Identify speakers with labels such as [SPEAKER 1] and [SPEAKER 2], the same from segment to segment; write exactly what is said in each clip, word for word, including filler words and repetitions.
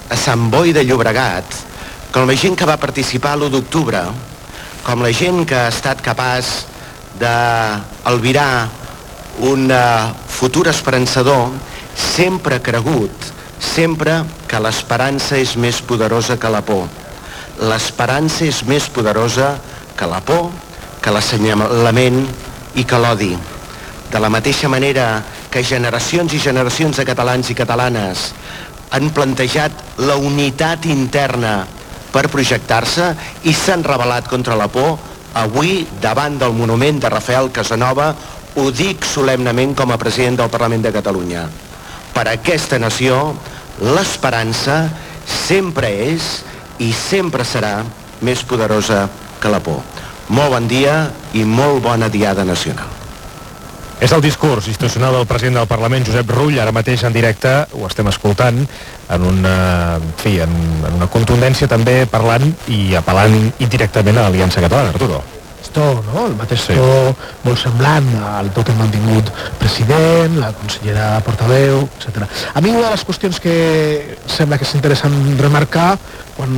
[SPEAKER 1] a Sant Boi de Llobregat, com la gent que va participar a l'u d'octubre, com la gent que ha estat capaç d'albirar un futur esperançador, sempre ha cregut, sempre que l'esperança és més poderosa que la por. L'esperança és més poderosa que la por, que l'assenyalament i que l'odi. De la mateixa manera que generacions i generacions de catalans i catalanes han plantejat la unitat interna per projectar-se i s'han rebel·lat contra la por, avui, davant del monument de Rafael Casanova, ho dic solemnement com a president del Parlament de Catalunya. Per a aquesta nació, l'esperança sempre és i sempre serà més poderosa que la por. Molt bon dia i molt bona diada nacional.
[SPEAKER 2] És el discurs institucional del president del Parlament, Josep Rull, ara mateix en directe, ho estem escoltant, en una, en fi, en, en una contundència també parlant i apel·lant indirectament a l'Aliança Catalana, Arturo.
[SPEAKER 3] To, no? El mateix sí. To molt semblant al to que ha mantingut president, la consellera portaveu, etcètera. A mi una de les qüestions que sembla que és interessant remarcar, quan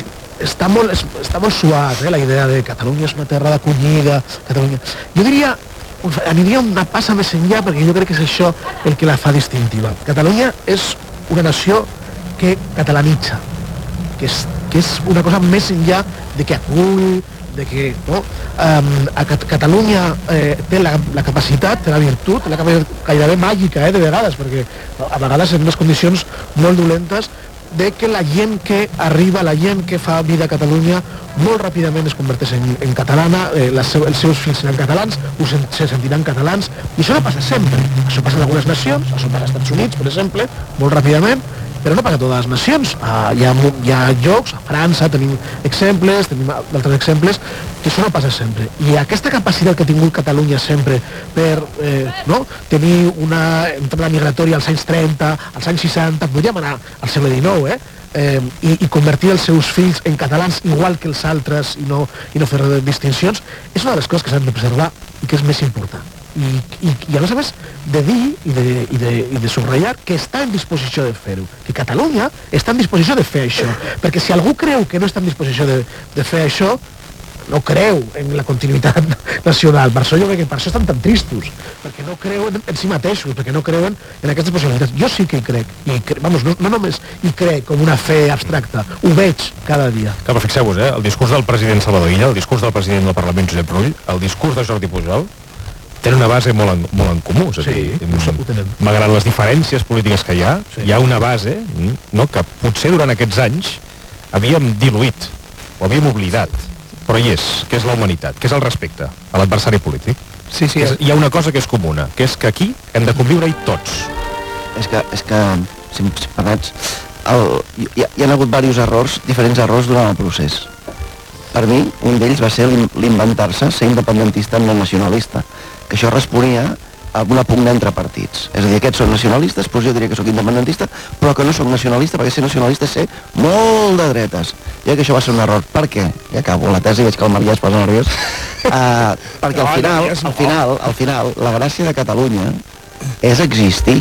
[SPEAKER 3] està molt, està molt suat, eh, la idea de Catalunya és una terra d'acollida, Catalunya... Jo diria, aniria una passa més enllà, perquè jo crec que és això el que la fa distintiva. Catalunya és una nació que catalanitza, que és, que és una cosa més enllà de que acull, de que no? um, a Catalunya eh, té la, la capacitat, té la virtut, té la capacitat gairebé màgica, eh, de vegades, perquè no, a vegades en unes condicions molt dolentes, de que la gent que arriba, la gent que fa vida a Catalunya, molt ràpidament es converteix en, en catalana, eh, les seu, els seus fills seran catalans, us en, se sentiran catalans, i això no passa sempre. Això passa en algunes nacions, això passa als Estats Units, per exemple, molt ràpidament, però no passa a totes les nacions. Uh, hi, ha, hi ha llocs, a França tenim exemples, tenim altres exemples, que això no passa sempre. I aquesta capacitat que ha tingut Catalunya sempre per eh, no, tenir una entrada migratòria als anys trenta, als anys seixanta, podríem anar al segle dinou, eh? Eh, i, i convertir els seus fills en catalans igual que els altres i no, i no fer distincions, és una de les coses que s'han de preservar i que és més important. I, i, i a més a més de dir i de, i, de, i de subratllar que està en disposició de fer-ho, que Catalunya està en disposició de fer això, perquè si algú creu que no està en disposició de, de fer això, no creu en la continuïtat nacional. Per això jo crec que per això estan tan tristos, perquè no creuen en si mateixos, perquè no creuen en aquestes possibilitats. Jo sí que hi crec, i cre... vamos, no, no només hi crec com una fe abstracta, ho veig cada dia.
[SPEAKER 2] Clar, fixeu-vos, eh? El discurs del president Salvador Illa, el discurs del president del Parlament Josep Rull, el discurs de Jordi Pujol, tenen una base molt en, molt en comú. És a dir,
[SPEAKER 3] sí, ho tenem.
[SPEAKER 2] Malgrat les diferències polítiques que hi ha, sí. Hi ha una base, no, que potser durant aquests anys havíem diluït, o havíem oblidat, però hi és, que és la humanitat, que és el respecte a l'adversari polític.
[SPEAKER 3] Sí, sí.
[SPEAKER 2] És, hi ha una cosa que és comuna, que és que aquí hem de conviure-hi tots.
[SPEAKER 4] És que, és que si em permets, el, hi, hi ha hagut diversos errors, diferents errors durant el procés. Per mi, un d'ells va ser l'inventar-se ser independentista no nacionalista, que això responia a una pugna entre partits. És a dir, aquests són nacionalistes, doncs jo diria que sóc independentista, però que no sóc nacionalista, perquè ser nacionalista és ser molt de dretes. Jo crec que això va ser un error. Per què? Ja acabo la tesi, veig que el Maria es posa nerviós. Uh, perquè al final, al final, al final, la gràcia de Catalunya és existir.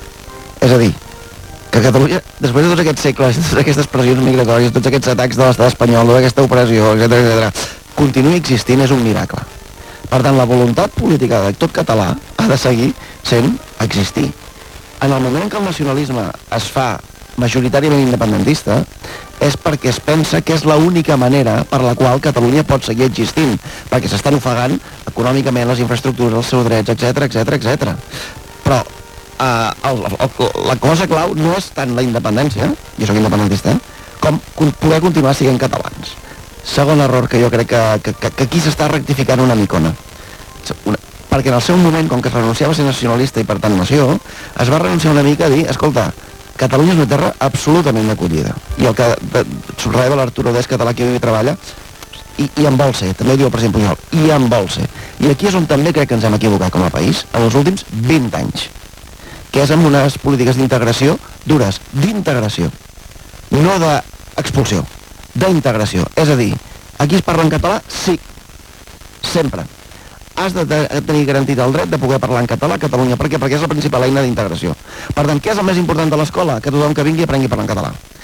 [SPEAKER 4] És a dir, que Catalunya, després de tots aquests segles, totes aquestes pressions migratòries, tots aquests atacs de l'estat espanyol, tota aquesta opressió, etcètera, etcètera, continuï existint és un miracle. Per tant, la voluntat política de tot català ha de seguir sent existir. En el moment en què el nacionalisme es fa majoritàriament independentista, és perquè es pensa que és l'única manera per la qual Catalunya pot seguir existint, perquè s'estan ofegant econòmicament les infraestructures, els seus drets, etcètera, etcètera, etcètera. Però eh, el, el, la cosa clau no és tant la independència, jo sóc independentista, com poder continuar sent catalans. Segon error que jo crec que, que, que, que aquí s'està rectificant una micona. Una, perquè en el seu moment, com que es renunciava a ser nacionalista i per tant nació, es va renunciar una mica a dir, escolta, Catalunya és una terra absolutament d'acollida. I el que subratlla l'Arturo Dés, català que viu i treballa, i, i en vol ser, també ho diu el president Pujol, i en vol ser. I aquí és on també crec que ens hem equivocat com a país, en els últims vint anys, que és amb unes polítiques d'integració dures, d'integració, no d'expulsió, d'integració. És a dir, aquí es parla en català? Sí, sempre. Has de tenir garantit el dret de poder parlar en català a Catalunya. Per què? Perquè és la principal eina d'integració. Per tant, què és el més important de l'escola? Que tothom que vingui aprengui a parlar en català.